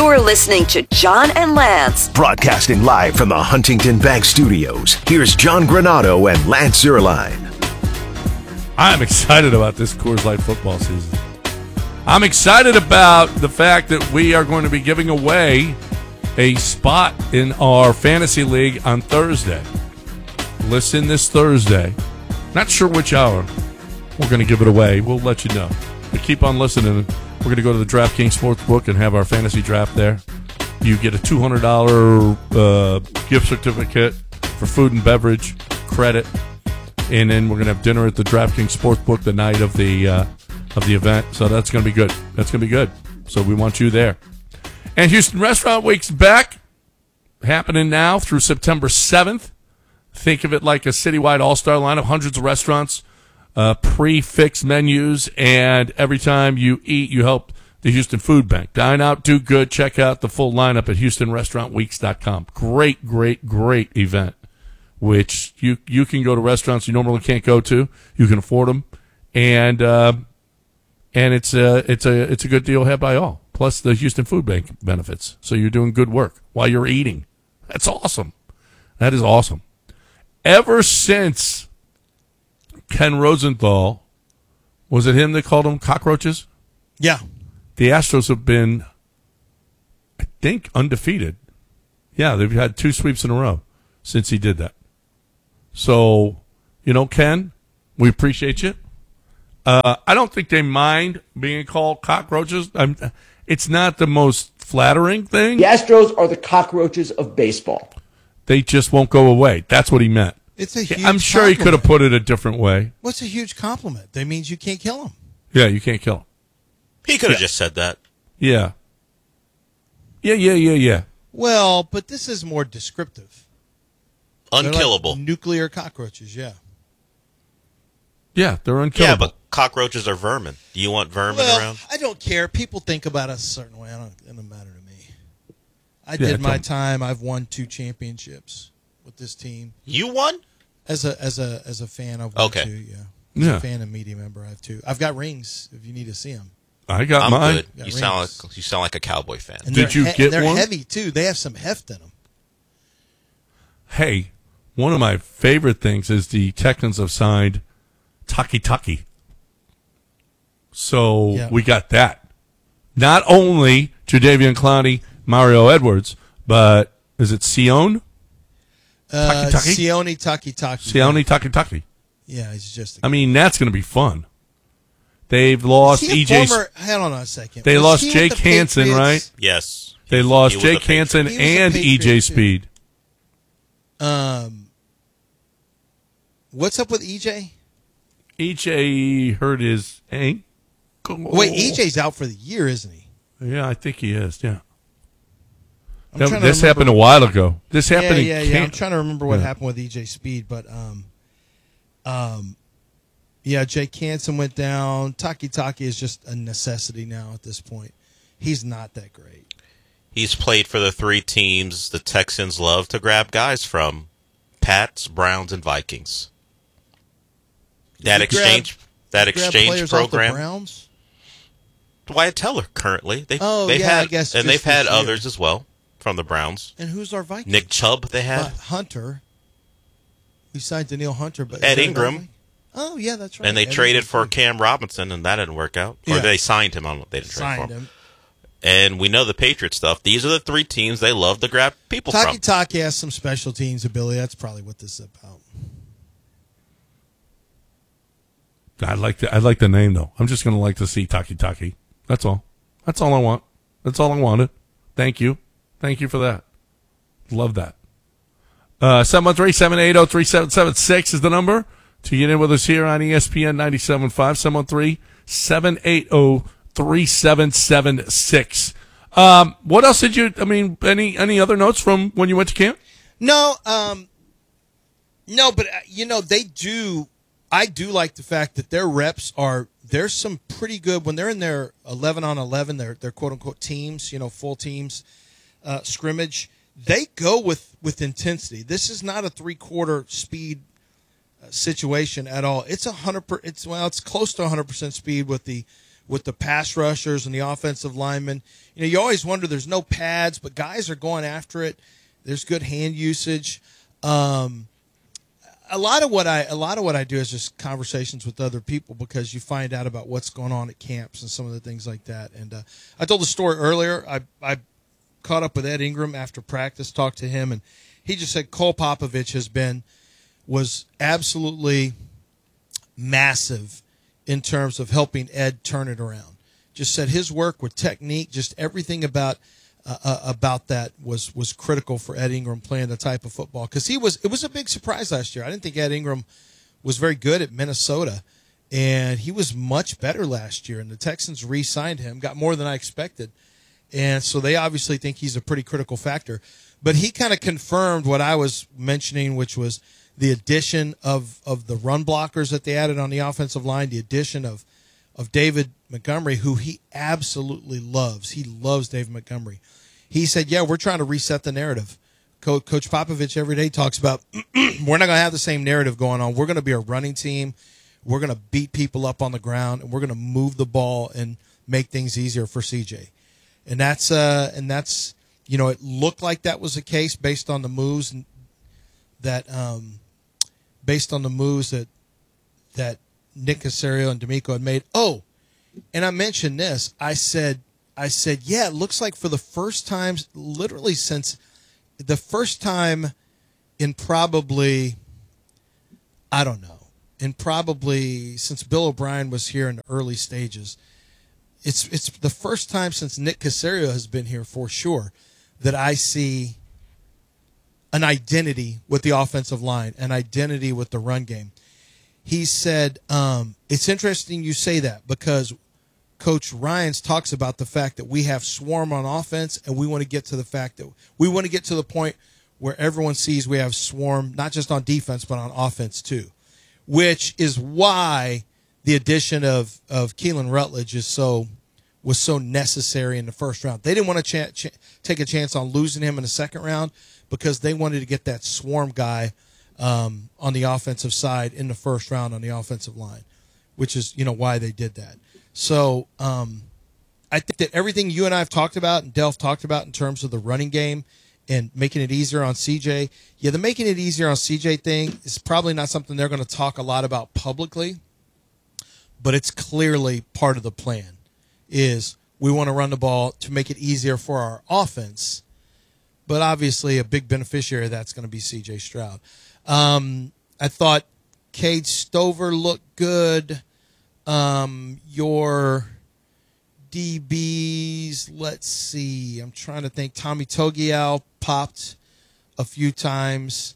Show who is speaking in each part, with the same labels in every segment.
Speaker 1: You're listening to John and Lance.
Speaker 2: Broadcasting live from the Huntington Bank Studios, here's John Granato and Lance Zierlein.
Speaker 3: I'm excited about this Coors Light football season. I'm excited about the fact that we are going to be giving away a spot in our fantasy league on Thursday. Listen this Thursday. Not sure which hour we're going to give it away. We'll let you know. But keep on listening. We're going to go to the DraftKings Sportsbook and have our fantasy draft there. You get a $200 gift certificate for food and beverage credit, and then we're going to have dinner at the DraftKings Sportsbook the night of the event. So that's going to be good. That's going to be good. So we want you there. And Houston Restaurant Week's back, happening now through September 7th. Think of it like a citywide all-star lineup, hundreds of restaurants. Pre-fixed menus, and every time you eat, you help the Houston Food Bank. Dine out, do good. Check out the full lineup at HoustonRestaurantWeeks.com. Great, great, great event, which you can go to restaurants you normally can't go to. You can afford them, and it's a good deal had by all. Plus the Houston Food Bank benefits, so you're doing good work while you're eating. That's awesome. That is awesome. Ever since Ken Rosenthal, was it him that called them cockroaches?
Speaker 4: Yeah.
Speaker 3: The Astros have been, I think, undefeated. Yeah, they've had 2 sweeps in a row since he did that. So, Ken, we appreciate you. I don't think they mind being called cockroaches. It's not the most flattering thing.
Speaker 5: The Astros are the cockroaches of baseball.
Speaker 3: They just won't go away. That's what he meant.
Speaker 4: It's a huge
Speaker 3: I'm sure
Speaker 4: compliment.
Speaker 3: he could have put it a different way.
Speaker 4: What's a huge compliment? That means you can't kill him.
Speaker 3: Yeah, you can't kill him.
Speaker 6: He could have just said that.
Speaker 3: Yeah. Yeah.
Speaker 4: Well, but this is more descriptive.
Speaker 6: Unkillable.
Speaker 4: Like nuclear cockroaches, yeah.
Speaker 3: Yeah, they're unkillable.
Speaker 6: Yeah, but cockroaches are vermin. Do you want vermin around?
Speaker 4: I don't care. People think about us a certain way. It doesn't matter to me. I did my time. I've won 2 championships with this team.
Speaker 6: You won?
Speaker 4: As a fan, I've won 2, yeah. As a fan and media member, I have 2. I've got rings if you need to see them.
Speaker 3: I got
Speaker 6: I'm
Speaker 3: mine.
Speaker 6: Good. You sound like a Cowboy fan.
Speaker 4: And
Speaker 3: did you get
Speaker 4: they're
Speaker 3: one?
Speaker 4: They're heavy, too. They have some heft in them.
Speaker 3: Hey, one of my favorite things is the Texans have signed Taki. So we got that. Not only Jadeveon Clowney, Mario Edwards, but is it Sione?
Speaker 4: Sione Taki.
Speaker 3: Sione Taki.
Speaker 4: Yeah, he's just.
Speaker 3: I mean, that's going to be fun. They've lost EJ.
Speaker 4: Hold on a second.
Speaker 3: They lost Jake Hansen, right?
Speaker 6: Yes.
Speaker 3: They lost Jake Hansen and EJ Speed.
Speaker 4: What's up with EJ?
Speaker 3: EJ hurt his ankle.
Speaker 4: Wait, EJ's out for the year, isn't he?
Speaker 3: Yeah, I think he is. Yeah.
Speaker 4: This
Speaker 3: happened a while ago. This happened.
Speaker 4: Yeah. I'm trying to remember what happened with EJ Speed, but Jake Hansen went down. Taki is just a necessity now at this point. He's not that great.
Speaker 6: He's played for the 3 teams the Texans love to grab guys from: Pats, Browns, and Vikings. That exchange program.
Speaker 4: Browns?
Speaker 6: Wyatt Teller currently. They've
Speaker 4: I guess.
Speaker 6: And they've had others as well from the Browns.
Speaker 4: And who's our Vikings?
Speaker 6: Nick Chubb. They had
Speaker 4: Hunter. We signed Danielle Hunter, but
Speaker 6: Ed Ingram.
Speaker 4: Oh yeah, that's right.
Speaker 6: And they traded for Cam Robinson, and that didn't work out. Or they signed him. They didn't trade for him. And we know the Patriots stuff. These are the 3 teams they love to grab people from.
Speaker 4: Taki has some special teams ability. That's probably what this is about.
Speaker 3: I like the name though. I'm just going to like to see Taki. That's all. That's all I want. That's all I wanted. Thank you for that. Love that. 713-780-3776 is the number to get in with us here on ESPN 97.5. 713-780-3776. What else did you? I mean, any other notes from when you went to camp?
Speaker 4: No, but they do. I do like the fact that their reps are. There's some pretty good when they're in their 11-on-11. Their quote unquote teams, full teams, scrimmage. They go with intensity. This is not a 3/4 speed situation at all. It's 100%. It's close to 100% speed with the with the pass rushers and the offensive linemen. You know, you always wonder, there's no pads, but guys are going after it. There's good hand usage. A lot of what I do is just conversations with other people, because you find out about what's going on at camps and some of the things like that. And I told the story earlier. I caught up with Ed Ingram after practice, talked to him, and he just said Cole Popovich was absolutely massive in terms of helping Ed turn it around. Just said his work with technique, just everything about that was critical for Ed Ingram playing the type of football. Because it was a big surprise last year. I didn't think Ed Ingram was very good at Minnesota, and he was much better last year. And the Texans re-signed him, got more than I expected, and so they obviously think he's a pretty critical factor. But he kind of confirmed what I was mentioning, which was the addition of the run blockers that they added on the offensive line, the addition of David Montgomery, who he absolutely loves. He loves David Montgomery. He said, yeah, we're trying to reset the narrative. Coach Popovich every day talks about we're not going to have the same narrative going on. We're going to be a running team. We're going to beat people up on the ground, and we're going to move the ball and make things easier for CJ. And that's it looked like that was the case based on the moves that Nick Caserio and D'Amico had made. Oh, and I mentioned this. I said, yeah, it looks like for the first time, literally since the first time in probably, I don't know, since Bill O'Brien was here in the early stages, it's the first time since Nick Caserio has been here for sure that I see an identity with the offensive line, an identity with the run game. He said, it's interesting you say that, because Coach Ryans talks about the fact that we have swarm on offense, and we want to get to the fact that we want to get to the point where everyone sees we have swarm, not just on defense, but on offense too, which is why the addition of Keelan Rutledge was so necessary in the first round. They didn't want to take a chance on losing him in the second round, because they wanted to get that swarm guy on the offensive side in the first round on the offensive line, which is, why they did that. So I think that everything you and I have talked about and Delph talked about in terms of the running game and making it easier on CJ, the making it easier on CJ thing is probably not something they're going to talk a lot about publicly, but it's clearly part of the plan. Is we want to run the ball to make it easier for our offense, but obviously a big beneficiary of that's going to be C.J. Stroud. I thought Cade Stover looked good. Your DBs, let's see. I'm trying to think. Tommy Togiel popped a few times.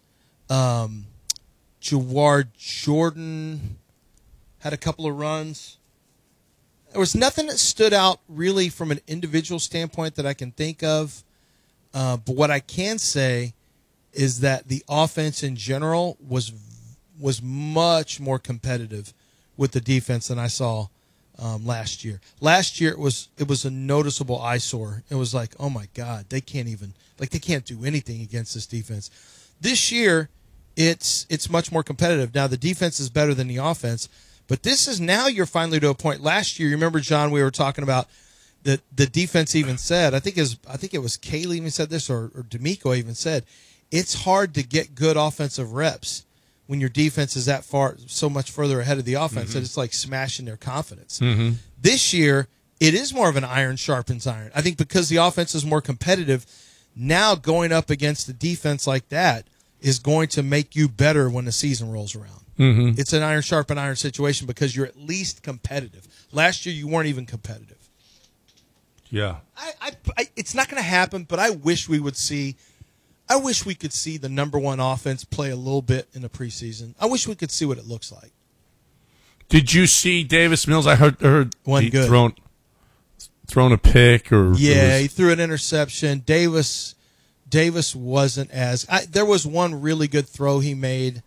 Speaker 4: Jawar Jordan had a couple of runs. There was nothing that stood out really from an individual standpoint that I can think of. But what I can say is that the offense in general was much more competitive with the defense than I saw last year. Last year it was a noticeable eyesore. It was like, oh my God, they can't do anything against this defense. This year it's much more competitive. Now the defense is better than the offense, but this is now you're finally to a point. Last year, you remember, John, we were talking about that the defense even said, I think it was Kaylee even said this, or D'Amico even said, it's hard to get good offensive reps when your defense is so much further ahead of the offense that it's like smashing their confidence. Mm-hmm. This year, it is more of an iron sharpens iron. I think because the offense is more competitive, now going up against the defense like that is going to make you better when the season rolls around. Mm-hmm. It's an iron sharpen iron situation because you're at least competitive. Last year, you weren't even competitive.
Speaker 3: Yeah.
Speaker 4: It's not going to happen, but I wish we could see the number one offense play a little bit in the preseason. I wish we could see what it looks like.
Speaker 3: Did you see Davis Mills? I heard
Speaker 4: one
Speaker 3: he
Speaker 4: good.
Speaker 3: thrown a pick or
Speaker 4: he threw an interception. Davis wasn't as there was one really good throw he made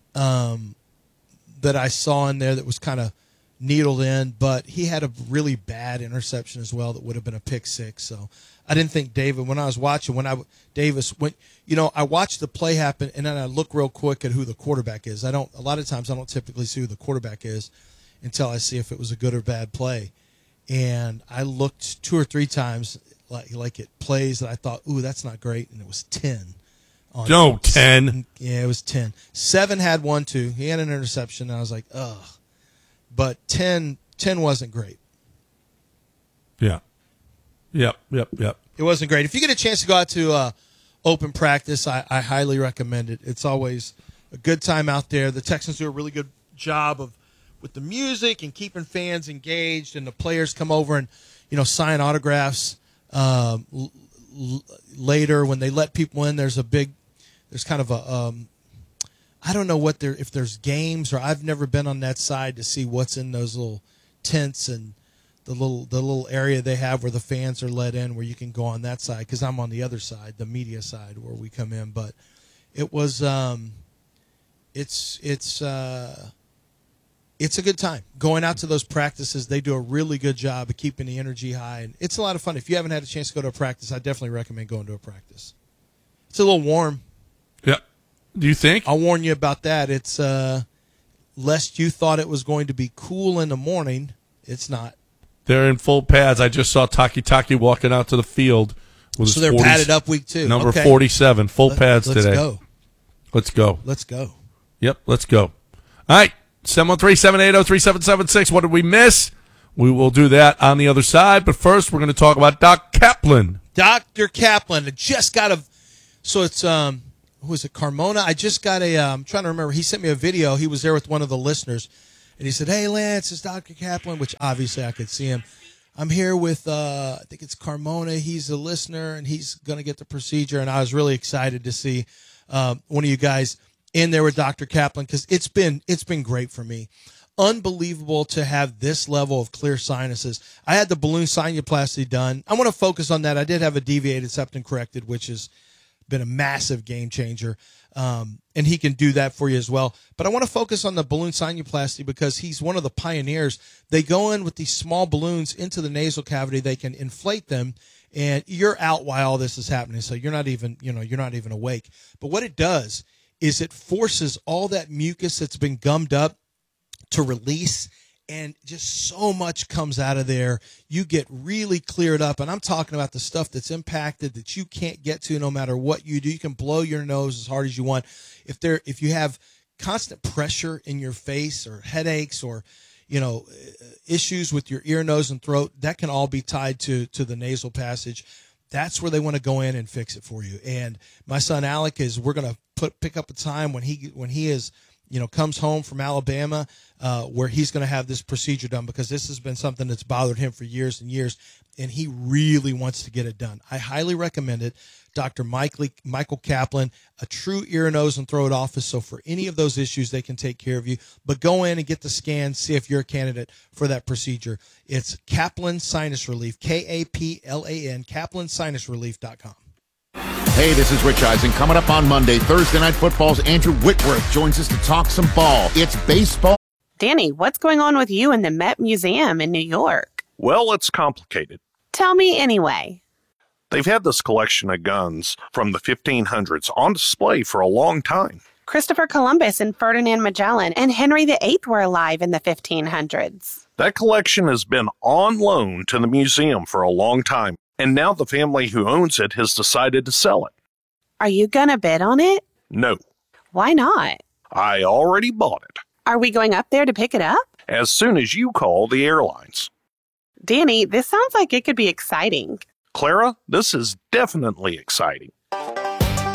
Speaker 4: that I saw in there that was kind of needled in, but he had a really bad interception as well that would have been a pick six. So I didn't think Davis, when I was watching, Davis went, I watched the play happen and then I look real quick at who the quarterback is. A lot of times I don't typically see who the quarterback is until I see if it was a good or bad play. and I looked 2 or 3 times like it plays that I thought, ooh, that's not great, and it was 10.
Speaker 3: 10.
Speaker 4: Yeah, it was 10. 7 had one too. He had an interception, and I was like, ugh. But 10 wasn't great.
Speaker 3: Yeah. Yep.
Speaker 4: It wasn't great. If you get a chance to go out to open practice, I highly recommend it. It's always a good time out there. The Texans do a really good job with the music and keeping fans engaged, and the players come over and sign autographs. Later, when they let people in, there's kind of a I don't know if there's games, or I've never been on that side to see what's in those little tents and the little area they have where the fans are let in, where you can go on that side, because I'm on the other side, the media side, where we come in. But it was it's a good time going out to those practices. They do a really good job of keeping the energy high, and it's a lot of fun. If you haven't had a chance to go to a practice, I definitely recommend going to a practice. It's a little warm.
Speaker 3: Yeah. Do you think?
Speaker 4: I'll warn you about that. It's lest you thought it was going to be cool in the morning. It's not.
Speaker 3: They're in full pads. I just saw Taki walking out to the field.
Speaker 4: So they're padded up week 2.
Speaker 3: Number 47, full pads today.
Speaker 4: Let's go.
Speaker 3: Let's go. Yep, let's go. All right, 713-780-3776. What did we miss? We will do that on the other side. But first, we're going to talk about Doc Kaplan.
Speaker 4: Dr. Kaplan. I just got so it's, who is it, Carmona? I just got I'm trying to remember. He sent me a video. He was there with one of the listeners. And he said, hey, Lance, it's Dr. Kaplan, which obviously I could see him. I'm here with, I think it's Carmona. He's a listener, and he's going to get the procedure. And I was really excited to see one of you guys in there with Dr. Kaplan, because it's been great for me. Unbelievable to have this level of clear sinuses. I had the balloon sinuplasty done. I want to focus on that. I did have a deviated septum corrected, which has been a massive game changer. And he can do that for you as well. But I want to focus on the balloon sinuplasty because he's one of the pioneers. They go in with these small balloons into the nasal cavity. They can inflate them, and you're out while all this is happening. So you're not even awake. But what it does is it forces all that mucus that's been gummed up to release, and just so much comes out of there. You get really cleared up, and I'm talking about the stuff that's impacted that you can't get to no matter what you do. You can blow your nose as hard as you want. If you have constant pressure in your face or headaches or issues with your ear, nose, and throat, that can all be tied to the nasal passage. That's where they want to go in and fix it for you. And my son Alec we're going to pick up a time when he is comes home from Alabama, where he's going to have this procedure done, because this has been something that's bothered him for years and years, and he really wants to get it done. I highly recommend it. Dr. Michael Kaplan, a true ear, nose, and throat office. So for any of those issues, they can take care of you. But go in and get the scan, see if you're a candidate for that procedure. It's Kaplan Sinus Relief, Kaplan, KaplanSinusRelief.com.
Speaker 7: Hey, this is Rich Eisen. Coming up on Monday, Thursday Night Football's Andrew Whitworth joins us to talk some ball. It's baseball.
Speaker 8: Danny, what's going on with you in the Met Museum in New York?
Speaker 9: Well, it's complicated.
Speaker 8: Tell me anyway.
Speaker 9: They've had this collection of guns from the 1500s on display for a long time.
Speaker 8: Christopher Columbus and Ferdinand Magellan and Henry VIII were alive in the 1500s.
Speaker 9: That collection has been on loan to the museum for a long time, and now the family who owns it has decided to sell it.
Speaker 8: Are you gonna bid on it?
Speaker 9: No.
Speaker 8: Why not?
Speaker 9: I already bought it.
Speaker 8: Are we going up there to pick it up?
Speaker 9: As soon as you call the airlines.
Speaker 8: Danny, this sounds like it could be exciting.
Speaker 9: Clara, this is definitely exciting.